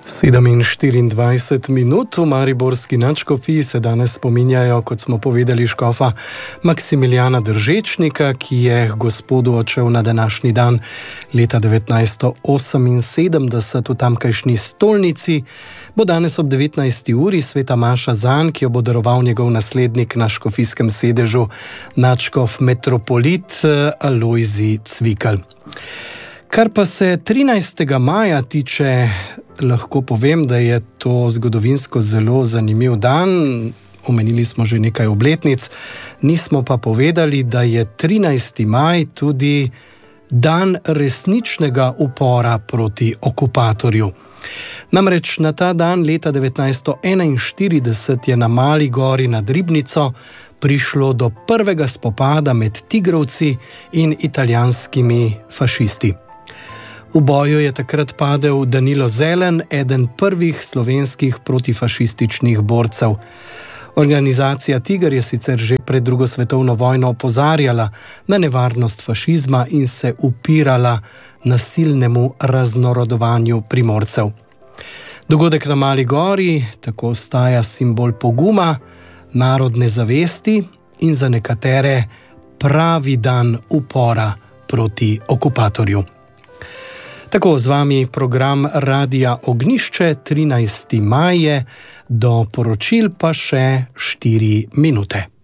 7:24 v mariborski nadškofiji se danes spominjajo, kot smo povedali, škofa Maksimilijana Držečnika, ki je gospodu odšel na današnji dan leta 1978 v tamkajšnji stolnici. Bo danes ob 19. uri sveta maša zanj, ki jo bo daroval njegov naslednik na škofijskem sedežu, nadškof metropolit Alojzij Cvikl. Kar pa se 13. maja tiče, lahko povem, da je to zgodovinsko zelo zanimiv dan. Omenili smo že nekaj obletnic, nismo pa povedali, da je 13. maj tudi dan resničnega upora proti okupatorju. Namreč na ta dan leta 1941 je na Mali gori nad Ribnico prišlo do prvega spopada med tigrovci in italijanskimi fašisti. V boju je takrat padel Danilo Zelen, eden prvih slovenskih protifašističnih borcev. Organizacija Tiger je sicer že pred drugo svetovno vojno opozarjala na nevarnost fašizma in se upirala nasilnemu raznorodovanju Primorcev. Dogodek na Mali gori tako ostaja simbol poguma, narodne zavesti in za nekatere pravi dan upora proti okupatorju. Tako z vami program Radia Ognjišče, 13. maj je, do poročil pa še 4 minute.